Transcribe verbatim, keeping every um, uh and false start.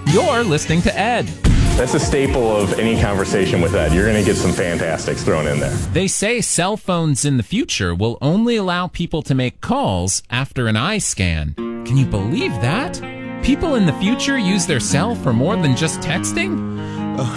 You're listening to Ed. That's a staple of any conversation with Ed. You're going to get some fantastics thrown in there. They say cell phones in the future will only allow people to make calls after an eye scan. Can you believe that? People in the future use their cell for more than just texting?